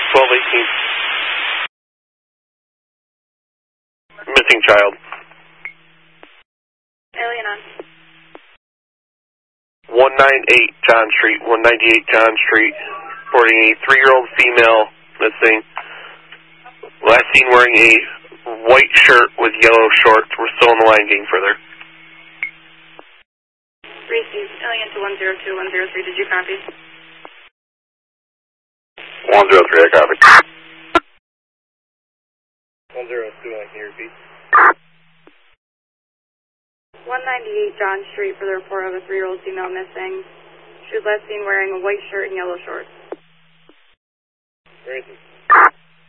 1218. Missing child. Alien on. 198 John Street, 198 John Street, reporting a 3-year-old female missing. Last seen wearing a white shirt with yellow shorts. We're still on the line getting further. Received. Alien to 102, 103. Did you copy? 103, I copy. 102, can you repeat? 198 John Street for the report of a 3-year-old female missing. She was last seen wearing a white shirt and yellow shorts. Where is it?